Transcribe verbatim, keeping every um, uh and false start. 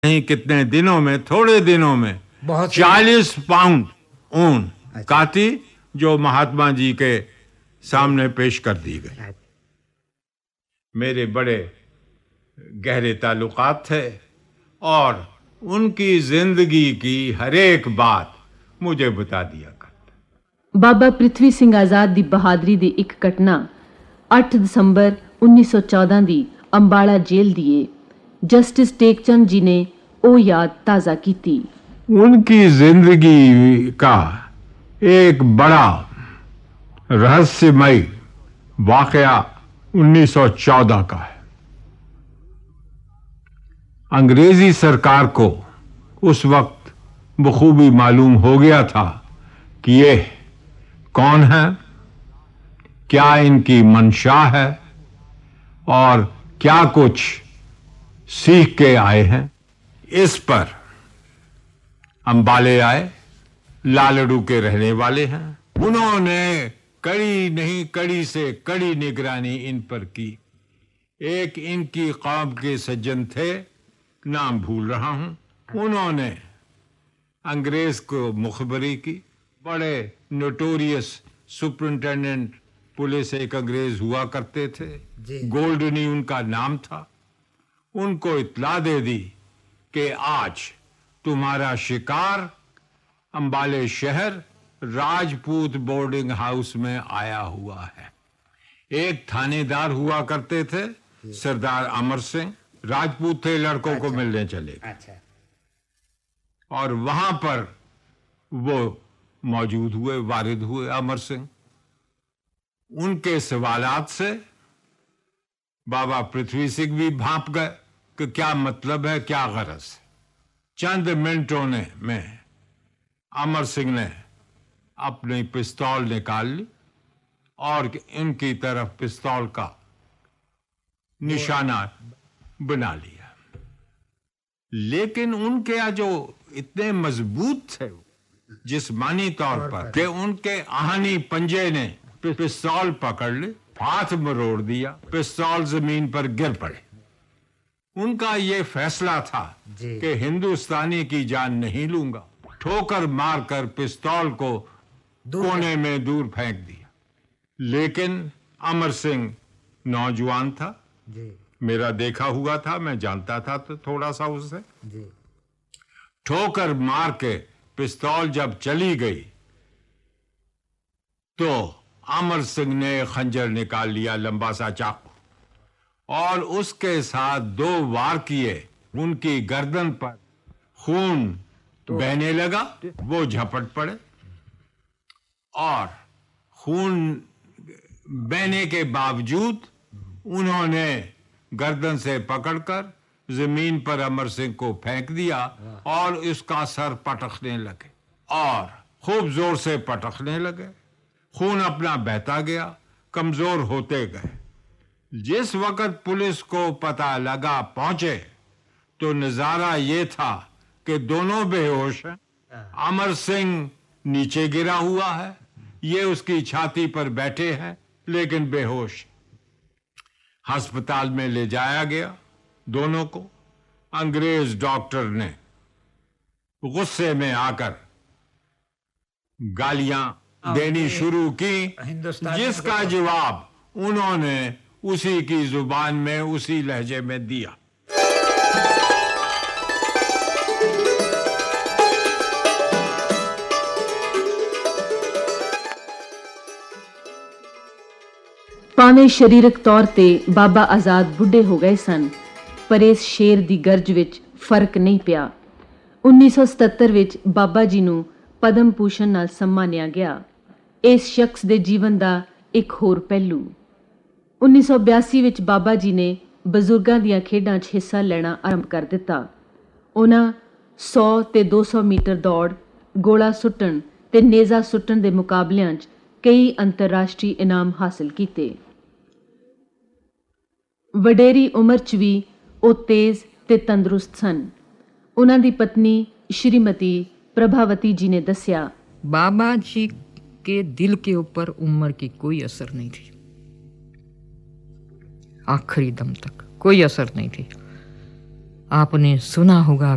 नहीं कितने दिनों में, थोड़े दिनों में चालीस पाउंड ऊन काटी जो महात्मा जी के सामने पेश कर दी गई। मेरे बड़े गहरे ताल्लुकात थे और उनकी जिंदगी की हर एक बात मुझे बता दिया करता। बाबा ਪ੍ਰਿਥਵੀ ਸਿੰਘ ਆਜ਼ਾਦ ਦੀ ਬਹਾਦਰੀ ਦੀ ਇੱਕ ਘਟਨਾ ਅੱਠ ਦਸੰਬਰ ਉੱਨੀ ਸੌ ਚੌਦਾਂ ਦੀ ਅੰਬਾਲਾ जेल दिए जस्टिस टेकचंद जी ने वो याद ताज़ा की थी। उनकी जिंदगी का एक बड़ा रहस्यमय वाकया उन्नीस सौ चौदह का है। अंग्रेजी सरकार को उस वक्त बखूबी मालूम हो गया था कि ये कौन है, क्या इनकी मंशा है और क्या कुछ सीख के आए हैं। इस पर अंबाले आए, लालड़ू के रहने वाले हैं। उन्होंने कड़ी नहीं कड़ी से कड़ी निगरानी इन पर की। एक इनकी कौम के सज्जन थे, नाम भूल रहा हूं, उन्होंने अंग्रेज को मुखबरी की। बड़े नोटोरियस सुपरिंटेंडेंट पुलिस एक अंग्रेज हुआ करते थे, गोल्डनी उनका नाम था। उनको इत्ला दे दी कि आज तुम्हारा शिकार अंबाले शहर राजपूत बोर्डिंग हाउस में आया हुआ है। एक थानेदार हुआ करते थे सरदार अमर सिंह, राजपूत थे, लड़कों अच्छा, को मिलने चले गए। अच्छा। और वहां पर वो मौजूद हुए, वारिद हुए अमर सिंह। उनके सवालात से बाबा पृथ्वी सिंह भी भांप गए कि क्या मतलब है, क्या गरज है। चंद मिनटों ने में अमर सिंह ने अपनी पिस्तौल निकाल ली और इनकी तरफ पिस्तौल का निशाना बना लिया। लेकिन उनके जो इतने मजबूत थे जिस्मानी तौर पर कि उनके आहनी पंजे ने पिस्तौल पकड़ ली, हाथ मरोड़ दिया, पिस्तौल जमीन पर गिर पड़े। उनका ये फैसला था कि हिंदुस्तानी की जान नहीं लूंगा। ठोकर मारकर पिस्तौल को कोने में दूर फेंक दिया। लेकिन अमर सिंह नौजवान था, मेरा देखा हुआ था, मैं जानता था तो थोड़ा सा उससे। ठोकर मार के पिस्तौल जब चली गई तो अमर सिंह ने खंजर निकाल लिया, लंबा सा चाकू, और उसके साथ दो वार किए। उनकी गर्दन पर खून तो बहने लगा, वो झपट पड़े और खून बहने के बावजूद उन्होंने गर्दन से पकड़कर जमीन पर अमर सिंह को फेंक दिया और उसका सर पटकने लगे और खूब जोर से पटकने लगे। खून अपना बहता गया, कमजोर होते गए। जिस वक्त पुलिस को पता लगा पहुंचे तो नजारा ये था कि दोनों बेहोश हैं। अमर सिंह नीचे गिरा हुआ है, ये उसकी छाती पर बैठे हैं लेकिन बेहोश। अस्पताल में ले जाया गया दोनों को। अंग्रेज डॉक्टर ने गुस्से में आकर गालियां देनी शुरू की, जिसका जवाब उन्होंने उसी की जुबान में उसी लहजे में दिया। ਭਾਵੇਂ ਸਰੀਰਕ ਤੌਰ ਤੇ ਬਾਬਾ ਆਜ਼ਾਦ ਬੁੱਢੇ ਹੋ ਗਏ ਸਨ, ਪਰ ਇਸ ਸ਼ੇਰ ਦੀ ਗਰਜ ਵਿੱਚ ਫਰਕ ਨਹੀਂ ਪਿਆ। ਉੱਨੀ ਸੌ ਸਤੱਤਰ ਵਿੱਚ ਬਾਬਾ ਜੀ ਨੂੰ ਪਦਮ ਭੂਸ਼ਣ ਨਾਲ ਸਨਮਾਨਿਆ ਗਿਆ। ਇਸ ਸ਼ਖਸ ਦੇ ਜੀਵਨ ਦਾ ਇੱਕ ਹੋਰ ਪਹਿਲੂ। ਉੱਨੀ ਸੌ ਬਿਆਸੀ ਵਿੱਚ ਬਾਬਾ ਜੀ ਨੇ ਬਜ਼ੁਰਗਾਂ ਦੀਆਂ ਖੇਡਾਂ 'ਚ ਹਿੱਸਾ ਲੈਣਾ ਆਰੰਭ ਕਰ ਦਿੱਤਾ। ਉਹਨਾਂ ਸੌ ਤੇ ਦੋ ਸੌ ਮੀਟਰ ਦੌੜ, ਗੋਲਾ ਸੁੱਟਣ ਤੇ ਨੇਜ਼ਾ ਸੁੱਟਣ ਦੇ ਮੁਕਾਬਲਿਆਂ 'ਚ ਕਈ ਅੰਤਰਰਾਸ਼ਟਰੀ ਇਨਾਮ ਹਾਸਲ ਕੀਤੇ। ਵਡੇਰੀ ਉਮਰ 'ਚ ਵੀ ਉਹ ਤੇਜ਼ ਤੇ ਤੰਦਰੁਸਤ ਸਨ। ਉਹਨਾਂ ਦੀ ਪਤਨੀ श्रीमती प्रभावती जी ने दसिया, बाबा जी के दिल के ऊपर उम्र की कोई असर नहीं थी। आखिरी दम तक कोई असर नहीं थी। आपने सुना होगा